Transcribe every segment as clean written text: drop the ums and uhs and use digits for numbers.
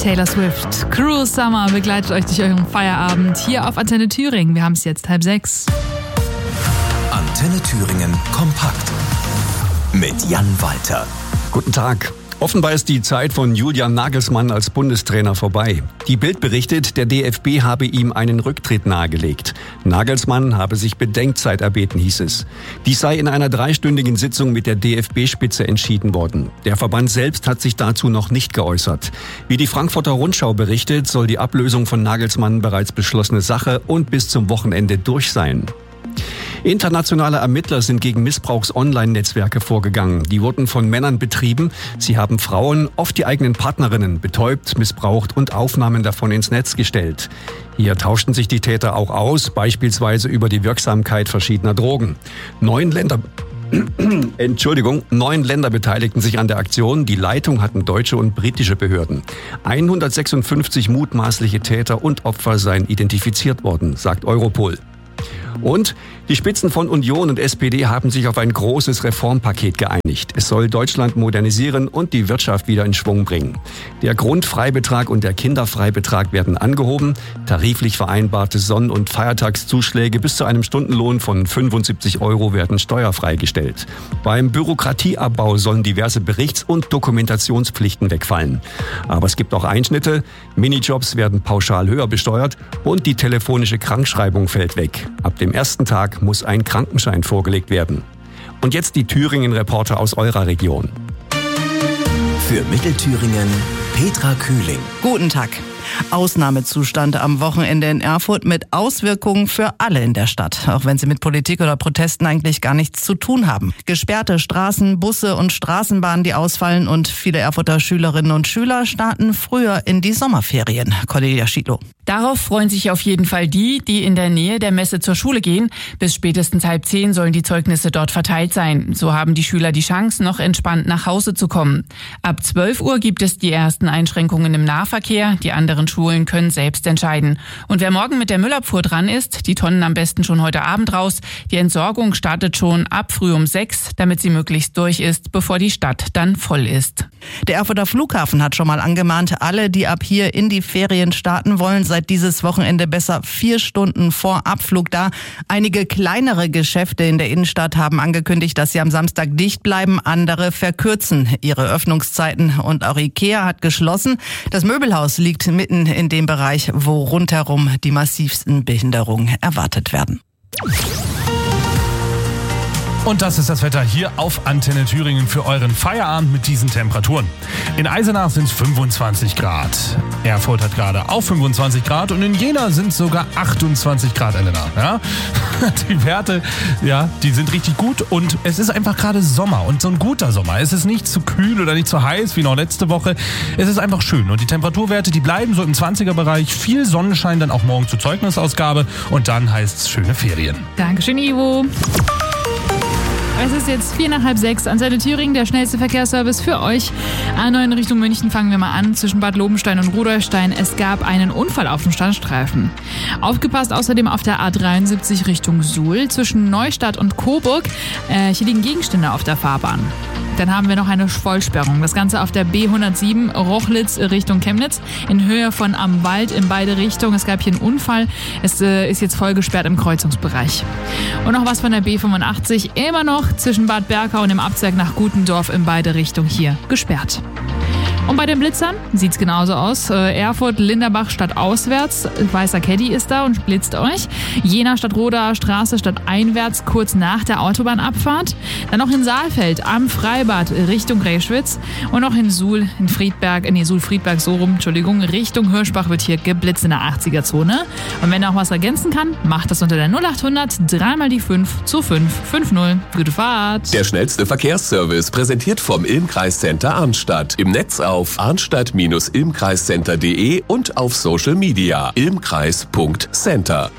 Taylor Swift. Cruel Summer begleitet euch durch euren Feierabend hier auf Antenne Thüringen. Wir haben es jetzt 5:30. Antenne Thüringen kompakt mit Jan Walter. Guten Tag. Offenbar ist die Zeit von Julian Nagelsmann als Bundestrainer vorbei. Die Bild berichtet, der DFB habe ihm einen Rücktritt nahegelegt. Nagelsmann habe sich Bedenkzeit erbeten, hieß es. Dies sei in einer 3-stündigen Sitzung mit der DFB-Spitze entschieden worden. Der Verband selbst hat sich dazu noch nicht geäußert. Wie die Frankfurter Rundschau berichtet, soll die Ablösung von Nagelsmann bereits beschlossene Sache und bis zum Wochenende durch sein. Internationale Ermittler sind gegen Missbrauchs-Online-Netzwerke vorgegangen. Die wurden von Männern betrieben. Sie haben Frauen, oft die eigenen Partnerinnen, betäubt, missbraucht und Aufnahmen davon ins Netz gestellt. Hier tauschten sich die Täter auch aus, beispielsweise über die Wirksamkeit verschiedener Drogen. 9 Länder beteiligten sich an der Aktion. Die Leitung hatten deutsche und britische Behörden. 156 mutmaßliche Täter und Opfer seien identifiziert worden, sagt Europol. Und die Spitzen von Union und SPD haben sich auf ein großes Reformpaket geeinigt. Es soll Deutschland modernisieren und die Wirtschaft wieder in Schwung bringen. Der Grundfreibetrag und der Kinderfreibetrag werden angehoben. Tariflich vereinbarte Sonn- und Feiertagszuschläge bis zu einem Stundenlohn von 75 € werden steuerfrei gestellt. Beim Bürokratieabbau sollen diverse Berichts- und Dokumentationspflichten wegfallen. Aber es gibt auch Einschnitte. Minijobs werden pauschal höher besteuert und die telefonische Krankschreibung fällt weg. Ab dem ersten Tag muss ein Krankenschein vorgelegt werden. Und jetzt die Thüringen-Reporter aus eurer Region. Für Mittelthüringen Petra Kühling. Guten Tag. Ausnahmezustand am Wochenende in Erfurt mit Auswirkungen für alle in der Stadt, auch wenn sie mit Politik oder Protesten eigentlich gar nichts zu tun haben. Gesperrte Straßen, Busse und Straßenbahnen, die ausfallen, und viele Erfurter Schülerinnen und Schüler starten früher in die Sommerferien. Cornelia Schiedlow. Darauf freuen sich auf jeden Fall die in der Nähe der Messe zur Schule gehen. Bis spätestens 9:30 sollen die Zeugnisse dort verteilt sein. So haben die Schüler die Chance, noch entspannt nach Hause zu kommen. Ab 12 Uhr gibt es die ersten Einschränkungen im Nahverkehr. Die anderen Schulen können selbst entscheiden. Und wer morgen mit der Müllabfuhr dran ist, die Tonnen am besten schon heute Abend raus. Die Entsorgung startet schon ab früh um 6, damit sie möglichst durch ist, bevor die Stadt dann voll ist. Der Erfurter Flughafen hat schon mal angemahnt, alle, die ab hier in die Ferien starten wollen, seid dieses Wochenende besser 4 Stunden vor Abflug da. Einige kleinere Geschäfte in der Innenstadt haben angekündigt, dass sie am Samstag dicht bleiben. Andere verkürzen ihre Öffnungszeiten. Und auch IKEA hat geschlossen. Das Möbelhaus liegt mitten in dem Bereich, wo rundherum die massivsten Behinderungen erwartet werden. Und das ist das Wetter hier auf Antenne Thüringen für euren Feierabend mit diesen Temperaturen. In Eisenach sind es 25 Grad. Erfurt hat gerade auch 25 Grad und in Jena sind es sogar 28 Grad, Elena. Ja? Die Werte, ja, die sind richtig gut und es ist einfach gerade Sommer und so ein guter Sommer. Es ist nicht zu kühl oder nicht zu heiß wie noch letzte Woche. Es ist einfach schön und die Temperaturwerte, die bleiben so im 20er-Bereich. Viel Sonnenschein dann auch morgen zur Zeugnisausgabe und dann heißt es schöne Ferien. Dankeschön, Ivo. Es ist jetzt 5:45, Antenne Thüringen, der schnellste Verkehrsservice für euch. A9 in Richtung München fangen wir mal an, zwischen Bad Lobenstein und Rudolstein. Es gab einen Unfall auf dem Standstreifen. Aufgepasst außerdem auf der A73 Richtung Suhl, zwischen Neustadt und Coburg. Hier liegen Gegenstände auf der Fahrbahn. Dann haben wir noch eine Vollsperrung. Das Ganze auf der B107 Rochlitz Richtung Chemnitz in Höhe von Am Wald in beide Richtungen. Es gab hier einen Unfall. Es ist jetzt voll gesperrt im Kreuzungsbereich. Und noch was von der B85. Immer noch zwischen Bad Berka und dem Abzweig nach Gutendorf in beide Richtungen hier gesperrt. Und bei den Blitzern sieht es genauso aus. Erfurt, Linderbach statt auswärts. Weißer Caddy ist da und blitzt euch. Jena statt Rodaer Straße statt einwärts kurz nach der Autobahnabfahrt. Dann noch in Saalfeld am Freibad Richtung Reschwitz. Und noch in Suhl, Suhl-Friedberg Richtung Hirschbach wird hier geblitzt in der 80er-Zone. Und wenn ihr auch was ergänzen kann, macht das unter der 0800 3 die 5 zu 550. Gute Fahrt. Der schnellste Verkehrsservice präsentiert vom Ilm-Kreiscenter Arnstadt. Im Netz auf arnstadt-ilmkreiscenter.de und auf Social Media ilmkreis.center.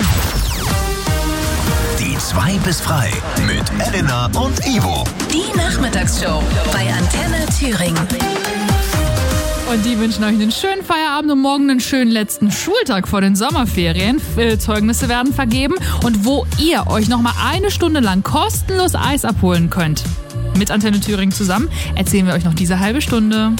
Die 2 bis frei mit Elena und Ivo. Die Nachmittagsshow bei Antenne Thüringen. Und die wünschen euch einen schönen Feierabend und morgen einen schönen letzten Schultag vor den Sommerferien. Zeugnisse werden vergeben und wo ihr euch nochmal 1 Stunde lang kostenlos Eis abholen könnt. Mit Antenne Thüringen zusammen erzählen wir euch noch diese halbe Stunde.